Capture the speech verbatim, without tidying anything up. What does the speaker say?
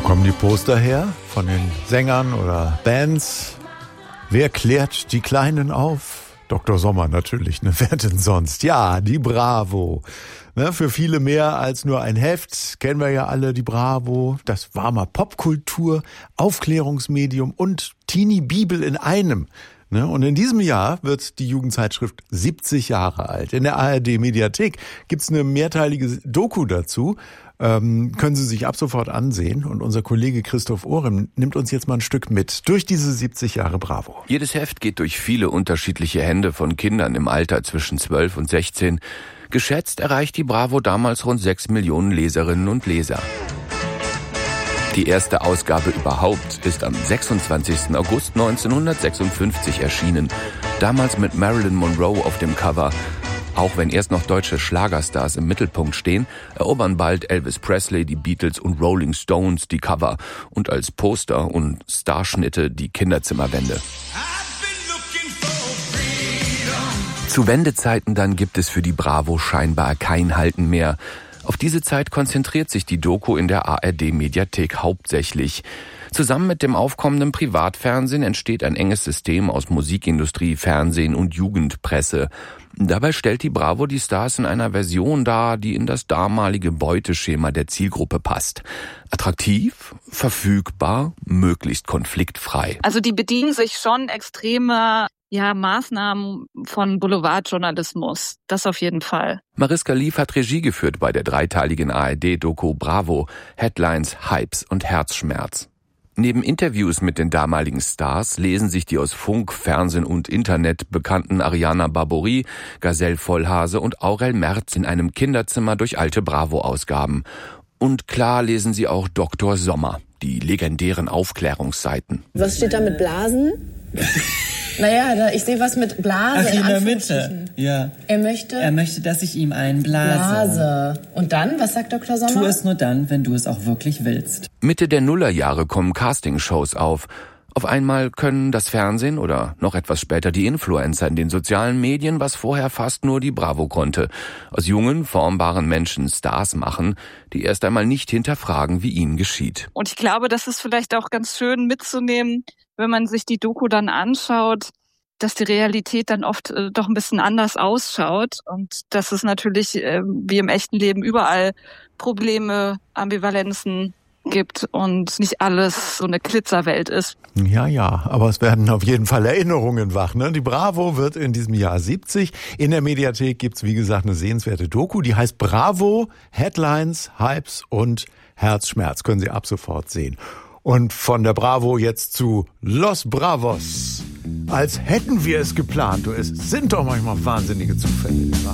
Kommen die Poster her von den Sängern oder Bands? Wer klärt die Kleinen auf? Doktor Sommer natürlich, ne? Wer denn sonst? Ja, die Bravo. Ne, für viele mehr als nur ein Heft, kennen wir ja alle die Bravo. Das war mal Popkultur, Aufklärungsmedium und Teenie-Bibel in einem. Ne, und in diesem Jahr wird die Jugendzeitschrift siebzig Jahre alt. In der A R D-Mediathek gibt's eine mehrteilige Doku dazu. Ähm, können Sie sich ab sofort ansehen. Und unser Kollege Christoph Ohrem nimmt uns jetzt mal ein Stück mit durch diese siebzig Jahre Bravo. Jedes Heft geht durch viele unterschiedliche Hände von Kindern im Alter zwischen zwölf und sechzehn. Geschätzt erreicht die Bravo damals rund sechs Millionen Leserinnen und Leser. Die erste Ausgabe überhaupt ist am sechsundzwanzigsten August neunzehnhundertsechsundfünfzig erschienen. Damals mit Marilyn Monroe auf dem Cover. Auch wenn erst noch deutsche Schlagerstars im Mittelpunkt stehen, erobern bald Elvis Presley, die Beatles und Rolling Stones die Cover und als Poster und Starschnitte die Kinderzimmerwände. Zu Wendezeiten dann gibt es für die Bravo scheinbar kein Halten mehr. Auf diese Zeit konzentriert sich die Doku in der A R D-Mediathek hauptsächlich. Zusammen mit dem aufkommenden Privatfernsehen entsteht ein enges System aus Musikindustrie, Fernsehen und Jugendpresse. Dabei stellt die Bravo die Stars in einer Version dar, die in das damalige Beuteschema der Zielgruppe passt. Attraktiv, verfügbar, möglichst konfliktfrei. Also die bedienen sich schon extreme ja, Maßnahmen von Boulevardjournalismus. Das auf jeden Fall. Mariska Lief hat Regie geführt bei der dreiteiligen A R D-Doku Bravo, Headlines, Hypes und Herzschmerz. Neben Interviews mit den damaligen Stars lesen sich die aus Funk, Fernsehen und Internet bekannten Ariana Barbouri, Gazelle Vollhase und Aurel Merz in einem Kinderzimmer durch alte Bravo-Ausgaben. Und klar lesen sie auch Doktor Sommer, die legendären Aufklärungsseiten. Was steht da mit Blasen? Naja, da, ich sehe was mit Blase. Ach, in, in der Mitte, ja. Er möchte? Er möchte, dass ich ihm einen blase. Blase. Und dann, was sagt Doktor Sommer? Tu es nur dann, wenn du es auch wirklich willst. Mitte der Nullerjahre kommen Castingshows auf. Auf einmal können das Fernsehen oder noch etwas später die Influencer in den sozialen Medien, was vorher fast nur die Bravo konnte, aus jungen, formbaren Menschen Stars machen, die erst einmal nicht hinterfragen, wie ihnen geschieht. Und ich glaube, das ist vielleicht auch ganz schön mitzunehmen, wenn man sich die Doku dann anschaut, dass die Realität dann oft äh, doch ein bisschen anders ausschaut und dass es natürlich äh, wie im echten Leben überall Probleme, Ambivalenzen gibt und nicht alles so eine Glitzerwelt ist. Ja, ja, aber es werden auf jeden Fall Erinnerungen wach. Ne? Die Bravo wird in diesem Jahr siebzig. In der Mediathek gibt's wie gesagt, eine sehenswerte Doku, die heißt Bravo, Headlines, Hypes und Herzschmerz. Können Sie ab sofort sehen. Und von der Bravo jetzt zu Los Bravos. Als hätten wir es geplant. Du, es sind doch manchmal wahnsinnige Zufälle.